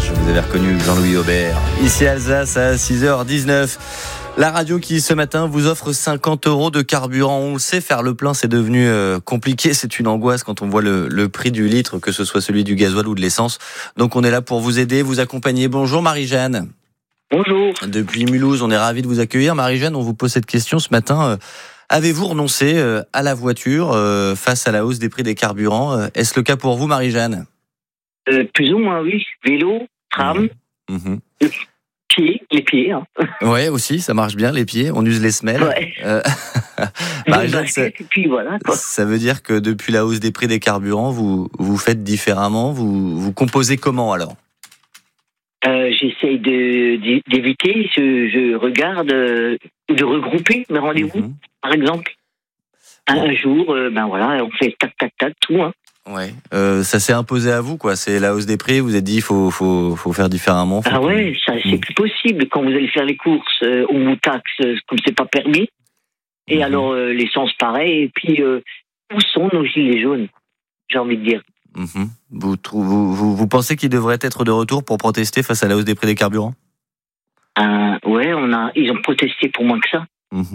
Village. Vous avez reconnu Jean-Louis Aubert. Ici Alsace à 6h19. La radio qui ce matin vous offre 50 € de carburant. On le sait, faire le plein c'est devenu compliqué. C'est une angoisse quand on voit le prix du litre, que ce soit celui du gasoil ou de l'essence. Donc on est là pour vous aider, vous accompagner. Bonjour Marie-Jeanne. Bonjour. Depuis Mulhouse, on est ravis de vous accueillir. Marie-Jeanne, on vous pose cette question ce matin. Avez-vous renoncé à la voiture face à la hausse des prix des carburants? Est-ce le cas pour vous, Marie-Jeanne? Plus ou moins, oui. Vélo, tram, les pieds. Hein. Ouais, aussi, ça marche bien, les pieds. On use les semelles. Ouais. Marie-Jeanne, et puis voilà, quoi. ça veut dire que depuis la hausse des prix des carburants, vous faites différemment. Vous composez comment alors? J'essaye d'éviter. Je regarde, de regrouper mes rendez-vous, par exemple. Un jour, on fait tac, tout. Hein. Ouais. Ça s'est imposé à vous, quoi. C'est la hausse des prix. Vous êtes dit, faut faire différemment. Ça c'est plus possible. Quand vous allez faire les courses, on vous taxe comme c'est pas permis. Et alors l'essence pareil. Et puis où sont nos gilets jaunes? J'ai envie de dire. Vous pensez qu'ils devraient être de retour pour protester face à la hausse des prix des carburants? Ils ont protesté pour moins que ça.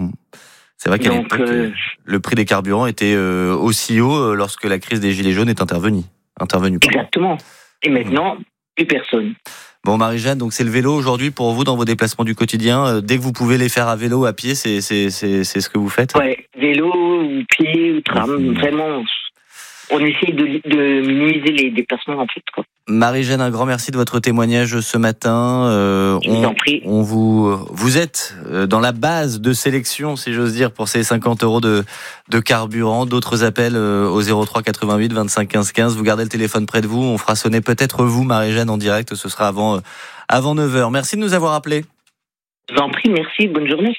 C'est vrai qu'à l'époque, le prix des carburants était aussi haut lorsque la crise des gilets jaunes est intervenue. Exactement. Et maintenant, plus personne. Bon, Marie-Jeanne, donc c'est le vélo aujourd'hui pour vous dans vos déplacements du quotidien. Dès que vous pouvez les faire à vélo, à pied, c'est ce que vous faites? Ouais, vélo, ou pied, ou tram, vraiment. On essaye de minimiser les déplacements en fait, quoi. Marie-Jeanne, un grand merci de votre témoignage ce matin. Je vous en prie. Vous êtes dans la base de sélection, si j'ose dire, pour ces 50 € de carburant. D'autres appels au 03 88 25 15 15. Vous gardez le téléphone près de vous. On fera sonner peut-être vous, Marie-Jeanne, en direct. Ce sera avant 9h. Merci de nous avoir appelés. Je vous en prie, merci. Bonne journée.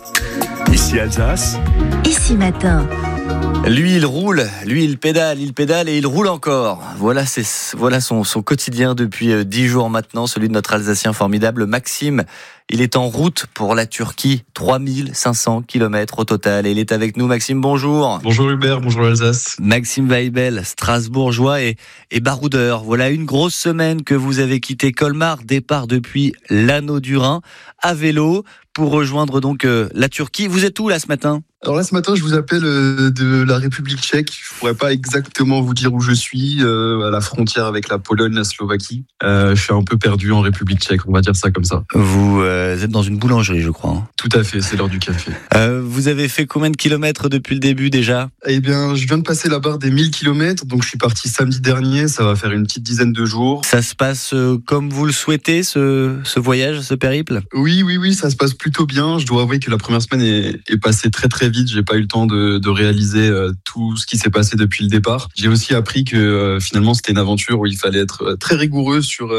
Ici Alsace. Ici Matin. Lui, il roule, lui, il pédale et il roule encore. Voilà son quotidien depuis 10 jours maintenant, celui de notre Alsacien formidable, Maxime. Il est en route pour la Turquie, 3500 km au total. Et il est avec nous. Maxime, bonjour. Bonjour Hubert, bonjour Alsace. Maxime Weibel, strasbourgeois et baroudeur. Voilà une grosse semaine que vous avez quitté Colmar, départ depuis l'Anneau du Rhin, à vélo, pour rejoindre donc la Turquie. Vous êtes où là ce matin ? Alors là ce matin je vous appelle de la République tchèque. Je pourrais pas exactement vous dire où je suis, à la frontière avec la Pologne, la Slovaquie. Je suis un peu perdu en République tchèque, on va dire ça comme ça. Vous êtes dans une boulangerie je crois. Tout à fait, c'est l'heure du café. Vous avez fait combien de kilomètres depuis le début déjà ? Eh bien je viens de passer la barre des 1000 km, donc je suis parti samedi dernier, ça va faire une petite dizaine de jours. Ça se passe comme vous le souhaitez ce voyage, ce périple ? Oui, ça se passe plutôt bien. Je dois avouer que la première semaine est passée très très vite. J'ai pas eu le temps de réaliser tout ce qui s'est passé depuis le départ. J'ai aussi appris que finalement c'était une aventure où il fallait être très rigoureux sur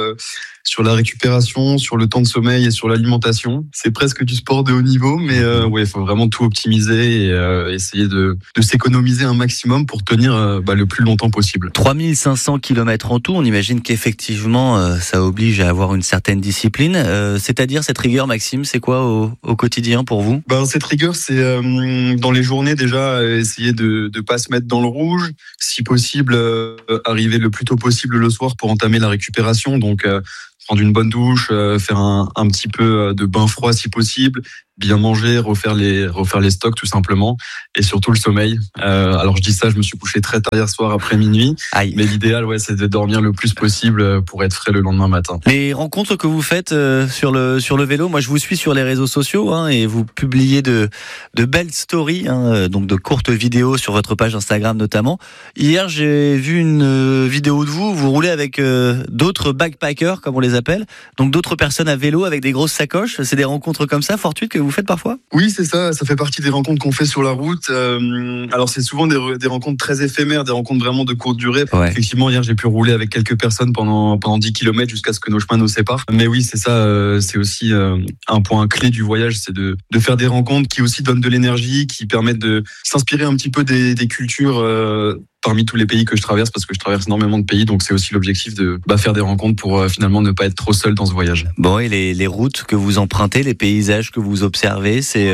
la récupération, sur le temps de sommeil et sur l'alimentation. C'est presque du sport de haut niveau, mais il faut vraiment tout optimiser et essayer de s'économiser un maximum pour tenir le plus longtemps possible. 3500 km en tout, on imagine qu'effectivement ça oblige à avoir une certaine discipline. C'est-à-dire cette rigueur, Maxime, c'est quoi au quotidien pour vous ? Cette rigueur, c'est dans les journées déjà essayer de pas se mettre dans le rouge. Si possible, arriver le plus tôt possible le soir pour entamer la récupération. Donc prendre une bonne douche, faire un petit peu de bain froid si possible, bien manger, refaire les stocks tout simplement, et surtout le sommeil. Alors je dis ça, je me suis couché très tard hier soir après minuit, mais l'idéal c'est de dormir le plus possible pour être frais le lendemain matin. Les rencontres que vous faites sur le vélo, moi je vous suis sur les réseaux sociaux et vous publiez de belles stories, donc de courtes vidéos sur votre page Instagram notamment. Hier j'ai vu une vidéo de vous roulez avec d'autres backpackers comme on les appelle, donc d'autres personnes à vélo avec des grosses sacoches. C'est des rencontres comme ça fortuites que vous faites parfois ? Oui, c'est ça fait partie des rencontres qu'on fait sur la route. Alors c'est souvent des rencontres très éphémères, des rencontres vraiment de courte durée. Ouais. Effectivement, hier j'ai pu rouler avec quelques personnes pendant 10 km jusqu'à ce que nos chemins nous séparent. Mais oui, c'est ça, c'est aussi un point clé du voyage, c'est de faire des rencontres qui aussi donnent de l'énergie, qui permettent de s'inspirer un petit peu des cultures parmi tous les pays que je traverse, parce que je traverse énormément de pays, donc c'est aussi l'objectif de faire des rencontres pour finalement ne pas être trop seul dans ce voyage. Bon, et les routes que vous empruntez, les paysages que vous observez, c'est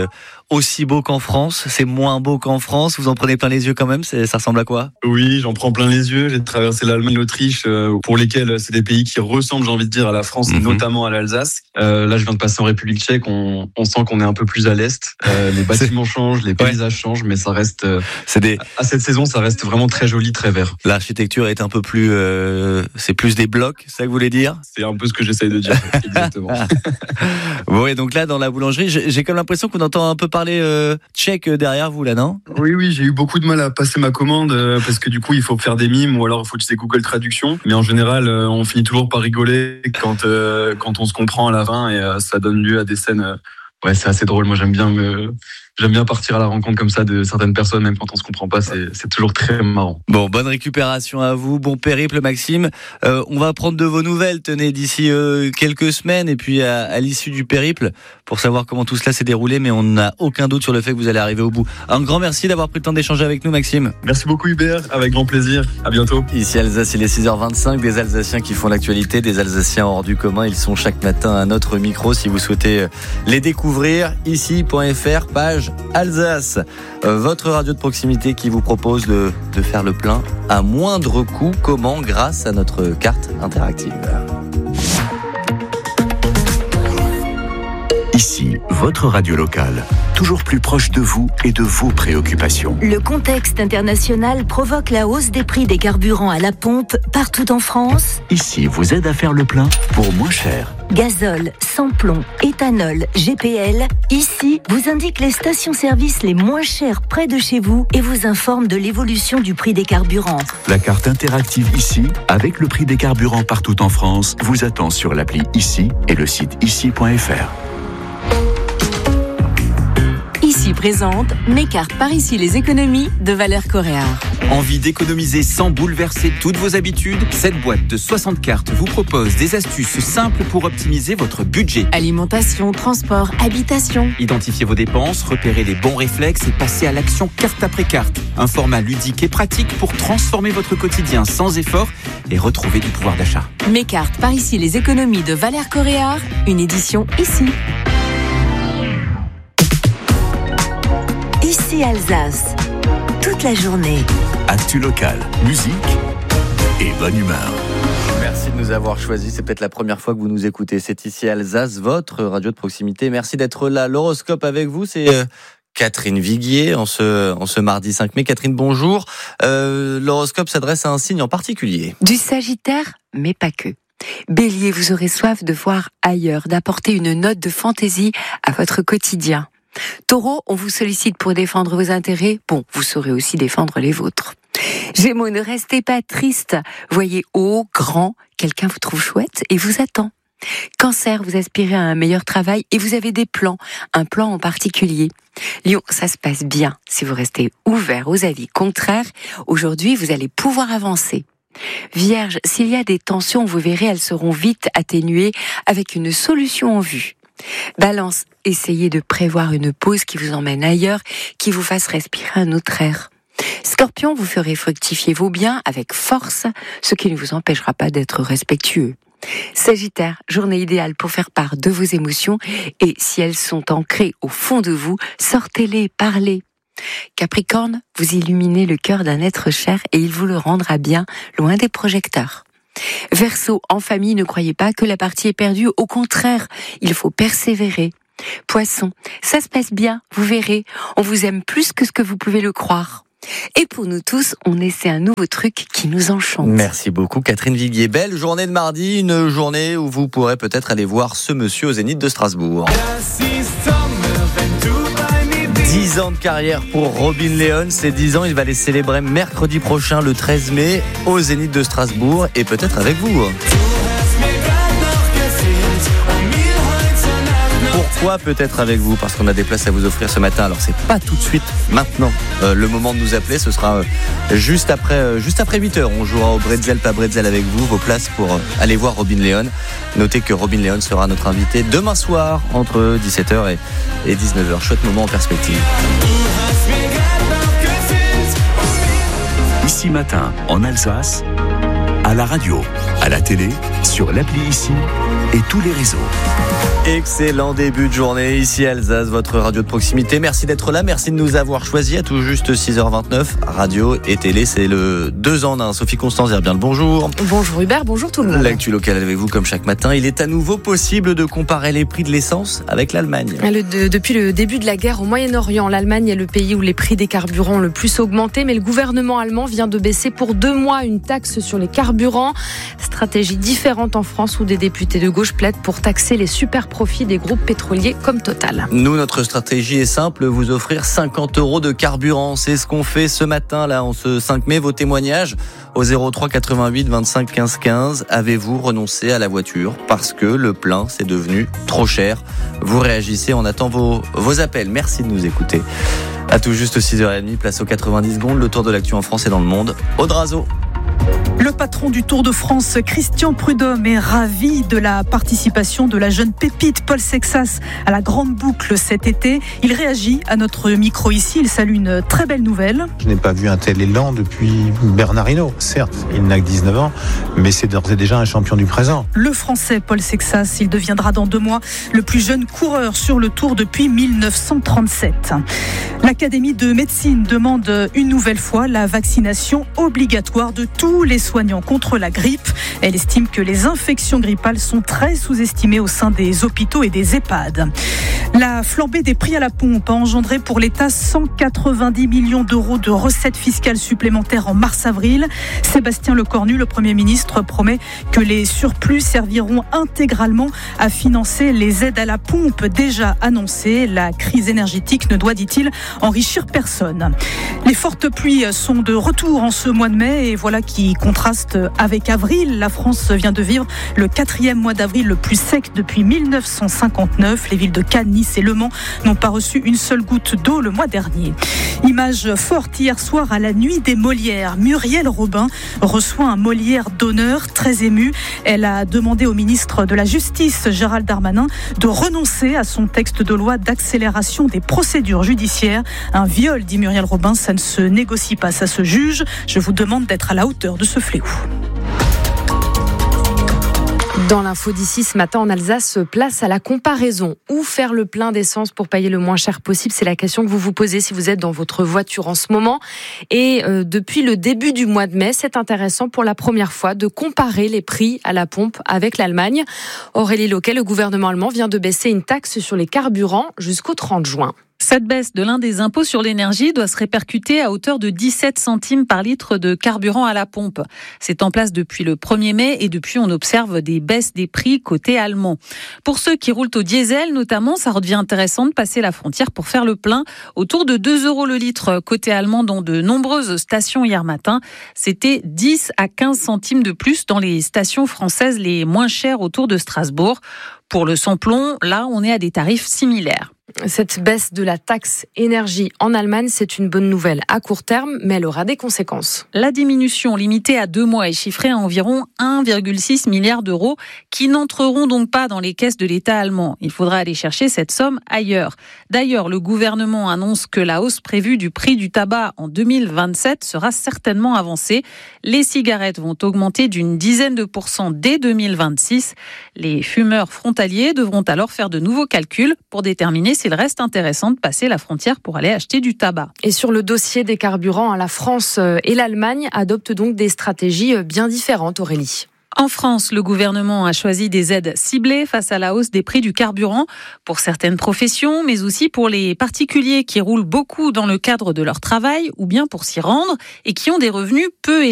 aussi beau qu'en France, c'est moins beau qu'en France, vous en prenez plein les yeux quand même, ça ressemble à quoi? Oui, j'en prends plein les yeux. J'ai traversé l'Allemagne, l'Autriche, pour lesquels c'est des pays qui ressemblent, j'ai envie de dire, à la France, notamment à l'Alsace. Là, je viens de passer en République tchèque, on sent qu'on est un peu plus à l'est. Les bâtiments changent, les paysages changent, mais ça reste... À cette saison, ça reste vraiment très joli, très vert. L'architecture est un peu plus... c'est plus des blocs, c'est ça que vous voulez dire? C'est un peu ce que j'essaye de dire, exactement. Bon, et donc là, dans la boulangerie, j'ai comme l'impression qu'on entend un peu parler tchèque derrière vous, là, non? Oui, j'ai eu beaucoup de mal à passer ma commande parce que du coup, il faut faire des mimes ou alors il faut utiliser Google Traduction. Mais en général, on finit toujours par rigoler quand on se comprend à la fin et ça donne lieu à des scènes. Ouais, c'est assez drôle. Moi, j'aime bien partir à la rencontre comme ça de certaines personnes, même quand on se comprend pas. C'est toujours très marrant. Bon, bonne récupération à vous. Bon périple, Maxime. On va prendre de vos nouvelles, tenez, d'ici quelques semaines et puis à l'issue du périple pour savoir comment tout cela s'est déroulé. Mais on n'a aucun doute sur le fait que vous allez arriver au bout. Un grand merci d'avoir pris le temps d'échanger avec nous, Maxime. Merci beaucoup, Hubert. Avec grand plaisir. À bientôt. Ici Alsace, il est 6h25. Des Alsaciens qui font l'actualité, des Alsaciens hors du commun. Ils sont chaque matin à notre micro. Si vous souhaitez les découvrir, ici.fr, page Alsace, votre radio de proximité qui vous propose de faire le plein à moindre coût. Comment? Grâce à notre carte interactive. Ici, votre radio locale, toujours plus proche de vous et de vos préoccupations. Le contexte international provoque la hausse des prix des carburants à la pompe partout en France. Ici, vous aide à faire le plein pour moins cher. Gazole, sans-plomb, éthanol, GPL. Ici, vous indique les stations-service les moins chères près de chez vous et vous informe de l'évolution du prix des carburants. La carte interactive ici, avec le prix des carburants partout en France, vous attend sur l'appli Ici et le site ici.fr. Ici présente mes cartes par ici les économies de Valère Coréard. Envie d'économiser sans bouleverser toutes vos habitudes? Cette boîte de 60 cartes vous propose des astuces simples pour optimiser votre budget. Alimentation, transport, habitation. Identifiez vos dépenses, repérez les bons réflexes et passez à l'action carte après carte. Un format ludique et pratique pour transformer votre quotidien sans effort et retrouver du pouvoir d'achat. Mes cartes par ici les économies de Valère Coréard, une édition Ici. Ici Alsace, toute la journée. Actu local, musique et bonne humeur. Merci de nous avoir choisis. C'est peut-être la première fois que vous nous écoutez. C'est Ici Alsace, votre radio de proximité. Merci d'être là. L'horoscope avec vous, c'est Catherine Viguier en ce mardi 5 mai. Catherine, bonjour. L'horoscope s'adresse à un signe en particulier. Du Sagittaire, mais pas que. Bélier, vous aurez soif de voir ailleurs, d'apporter une note de fantaisie à votre quotidien. Taureau, on vous sollicite pour défendre vos intérêts. Bon, vous saurez aussi défendre les vôtres. Gémeaux, ne restez pas triste. Voyez haut, grand, quelqu'un vous trouve chouette et vous attend. Cancer, vous aspirez à un meilleur travail et vous avez des plans, un plan en particulier. Lion, ça se passe bien. Si vous restez ouvert aux avis contraires, aujourd'hui, vous allez pouvoir avancer. Vierge, s'il y a des tensions, vous verrez, elles seront vite atténuées avec une solution en vue. Balance, essayez de prévoir une pause qui vous emmène ailleurs, qui vous fasse respirer un autre air. Scorpion, vous ferez fructifier vos biens avec force, ce qui ne vous empêchera pas d'être respectueux. Sagittaire, journée idéale pour faire part de vos émotions et si elles sont ancrées au fond de vous, sortez-les, parlez. Capricorne, vous illuminez le cœur d'un être cher et il vous le rendra bien loin des projecteurs. Verseau, en famille, ne croyez pas que la partie est perdue, au contraire, il faut persévérer. Poisson, ça se passe bien, vous verrez, on vous aime plus que ce que vous pouvez le croire. Et pour nous tous, on essaie un nouveau truc qui nous enchante. Merci beaucoup Catherine Viguier. Belle journée de mardi, une journée où vous pourrez peut-être aller voir ce monsieur au Zénith de Strasbourg. 10 ans de carrière pour Robin Leon, c'est 10 ans, il va les célébrer mercredi prochain le 13 mai au Zénith de Strasbourg et peut-être avec vous. Pourquoi peut-être avec vous? Parce qu'on a des places à vous offrir ce matin. Alors c'est pas tout de suite maintenant le moment de nous appeler, ce sera juste après 8h. On jouera au Bretzel pas Bretzel avec vous, vos places pour aller voir Robin Leon. Notez que Robin Leon sera notre invité demain soir entre 17h et 19h. Chouette moment en perspective. Ici matin, en Alsace, à la radio, à la télé, sur l'appli ici et tous les réseaux. Excellent début de journée ici à Alsace, votre radio de proximité. Merci d'être là, merci de nous avoir choisis à tout juste 6h29. Radio et télé, c'est le 2 en 1. Sophie Constance Herbien, bonjour. Bonjour Hubert, bonjour tout le monde. L'actu locale avec vous comme chaque matin. Il est à nouveau possible de comparer les prix de l'essence avec l'Allemagne. Depuis le début de la guerre au Moyen-Orient, l'Allemagne est le pays où les prix des carburants ont le plus augmenté, mais le gouvernement allemand vient de baisser pour 2 mois une taxe sur les carburants. Stratégie différente en France où des députés de gauche plaident pour taxer les super profits des groupes pétroliers comme Total. Nous, notre stratégie est simple, vous offrir 50 € de carburant. C'est ce qu'on fait ce matin, là, en ce 5 mai. Vos témoignages au 03 88 25 15 15. Avez-vous renoncé à la voiture parce que le plein, c'est devenu trop cher? Vous réagissez, on attend vos appels. Merci de nous écouter. À tout juste 6h30, place aux 90 secondes. Le tour de l'actu en France et dans le monde. Aude Razo. Le patron du Tour de France, Christian Prudhomme, est ravi de la participation de la jeune pépite Paul Sexas à la Grande Boucle cet été. Il réagit à notre micro ici. Il salue une très belle nouvelle. Je n'ai pas vu un tel élan depuis Bernard Hinault. Certes, il n'a que 19 ans, mais c'est d'ores et déjà un champion du présent. Le Français Paul Sexas, il deviendra dans 2 mois le plus jeune coureur sur le Tour depuis 1937. L'Académie de médecine demande une nouvelle fois la vaccination obligatoire de tous les soignants contre la grippe. Elle estime que les infections grippales sont très sous-estimées au sein des hôpitaux et des EHPAD. La flambée des prix à la pompe a engendré pour l'État 190 millions d'euros de recettes fiscales supplémentaires en mars-avril. Sébastien Lecornu, le Premier ministre, promet que les surplus serviront intégralement à financer les aides à la pompe déjà annoncées. La crise énergétique ne doit, dit-il, enrichir personne. Les fortes pluies sont de retour en ce mois de mai et voilà qui contraste avec avril. La France vient de vivre le 4e mois d'avril le plus sec depuis 1959. Les villes de Cannes, Nice et Le Mans n'ont pas reçu une seule goutte d'eau le mois dernier. Image forte hier soir à la nuit des Molières. Muriel Robin reçoit un Molière d'honneur très émue. Elle a demandé au ministre de la Justice, Gérald Darmanin, de renoncer à son texte de loi d'accélération des procédures judiciaires. Un viol, dit Muriel Robin, ça ne se négocie pas, ça se juge. Je vous demande d'être à la hauteur de ce fléau. Dans l'info d'ici ce matin en Alsace, place à la comparaison. Où faire le plein d'essence pour payer le moins cher possible? C'est la question que vous vous posez si vous êtes dans votre voiture en ce moment. Et depuis le début du mois de mai, c'est intéressant pour la première fois de comparer les prix à la pompe avec l'Allemagne. Aurélie Loquet, le gouvernement allemand vient de baisser une taxe sur les carburants jusqu'au 30 juin. Cette baisse de l'un des impôts sur l'énergie doit se répercuter à hauteur de 17 centimes par litre de carburant à la pompe. C'est en place depuis le 1er mai et depuis on observe des baisses des prix côté allemand. Pour ceux qui roulent au diesel notamment, ça redevient intéressant de passer la frontière pour faire le plein. Autour de 2 € le litre côté allemand dans de nombreuses stations hier matin. C'était 10 à 15 centimes de plus dans les stations françaises les moins chères autour de Strasbourg. Pour le sans-plomb, là on est à des tarifs similaires. Cette baisse de la taxe énergie en Allemagne, c'est une bonne nouvelle à court terme, mais elle aura des conséquences. La diminution limitée à 2 mois est chiffrée à environ 1,6 milliard d'euros qui n'entreront donc pas dans les caisses de l'État allemand. Il faudra aller chercher cette somme ailleurs. D'ailleurs, le gouvernement annonce que la hausse prévue du prix du tabac en 2027 sera certainement avancée. Les cigarettes vont augmenter d'une dizaine de % dès 2026. Les fumeurs frontaliers devront alors faire de nouveaux calculs pour déterminer s'il reste intéressant de passer la frontière pour aller acheter du tabac. Et sur le dossier des carburants, la France et l'Allemagne adoptent donc des stratégies bien différentes, Aurélie. En France, le gouvernement a choisi des aides ciblées face à la hausse des prix du carburant pour certaines professions, mais aussi pour les particuliers qui roulent beaucoup dans le cadre de leur travail ou bien pour s'y rendre et qui ont des revenus peu élevés.